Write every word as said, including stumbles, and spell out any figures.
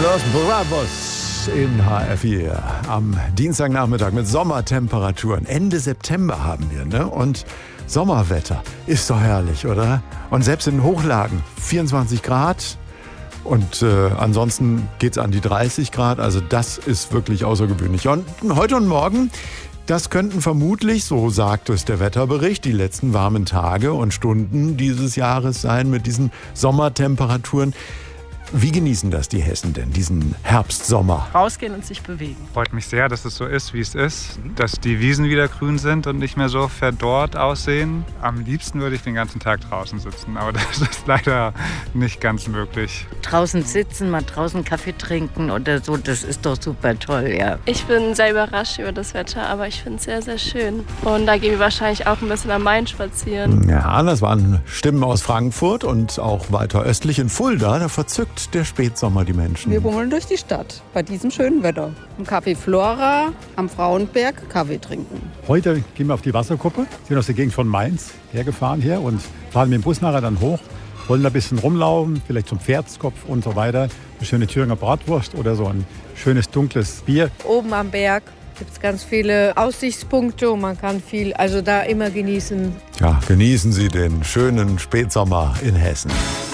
Los Bravos in H R vier am Dienstagnachmittag mit Sommertemperaturen. Ende September haben wir, ne? Und Sommerwetter ist doch herrlich, oder? Und selbst in den Hochlagen vierundzwanzig Grad und äh, ansonsten geht's an die dreißig Grad. Also das ist wirklich außergewöhnlich. Und heute und morgen, das könnten vermutlich, so sagt es der Wetterbericht, die letzten warmen Tage und Stunden dieses Jahres sein mit diesen Sommertemperaturen. Wie genießen das die Hessen denn, diesen Herbst-Sommer? Rausgehen und sich bewegen. Freut mich sehr, dass es so ist, wie es ist. Dass die Wiesen wieder grün sind und nicht mehr so verdorrt aussehen. Am liebsten würde ich den ganzen Tag draußen sitzen, aber das ist leider nicht ganz möglich. Draußen sitzen, mal draußen Kaffee trinken oder so, das ist doch super toll, ja. Ich bin sehr überrascht über das Wetter, aber ich finde es sehr, sehr schön. Und da gehen wir wahrscheinlich auch ein bisschen am Main spazieren. Ja, das waren Stimmen aus Frankfurt und auch weiter östlich in Fulda. Da verzückt der Spätsommer die Menschen. Wir bummeln durch die Stadt bei diesem schönen Wetter. Im Café Flora am Frauenberg Kaffee trinken. Heute gehen wir auf die Wasserkuppe, sind aus der Gegend von Mainz hergefahren hier und fahren mit dem Bus nachher dann hoch, wollen da ein bisschen rumlaufen, vielleicht zum Pferdskopf und so weiter. Eine schöne Thüringer Bratwurst oder so ein schönes dunkles Bier. Oben am Berg gibt es ganz viele Aussichtspunkte und man kann viel, also da immer genießen. Ja, genießen Sie den schönen Spätsommer in Hessen.